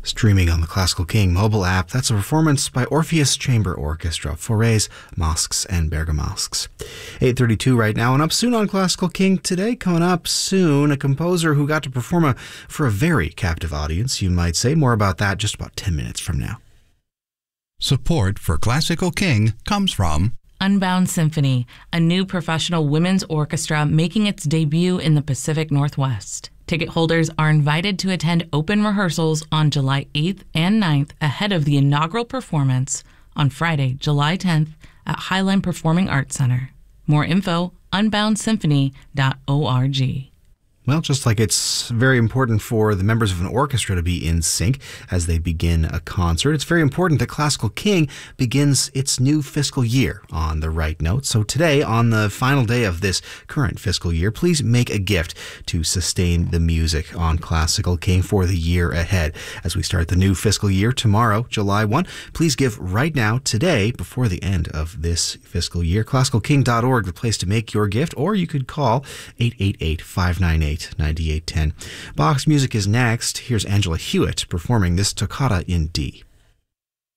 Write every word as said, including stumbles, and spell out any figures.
Streaming on the Classical King mobile app, that's a performance by Orpheus Chamber Orchestra, Faurés, Masques, and Bergamasques. eight thirty-two right now, and up soon on Classical King today, coming up soon, a composer who got to perform a, for a very captive audience, you might say. More about that just about ten minutes from now. Support for Classical King comes from Unbound Symphony, a new professional women's orchestra making its debut in the Pacific Northwest. Ticket holders are invited to attend open rehearsals on July eighth and ninth ahead of the inaugural performance on Friday, July tenth at Highline Performing Arts Center. More info, unbound symphony dot org. Well, just like it's very important for the members of an orchestra to be in sync as they begin a concert, it's very important that Classical King begins its new fiscal year on the right note. So today, on the final day of this current fiscal year, please make a gift to sustain the music on Classical King for the year ahead. As we start the new fiscal year tomorrow, July first, please give right now, today, before the end of this fiscal year. classical king dot org, the place to make your gift, or you could call eight eight eight, five nine eight, nine eight one zero. Bach's music is next. Here's Angela Hewitt performing this toccata in D.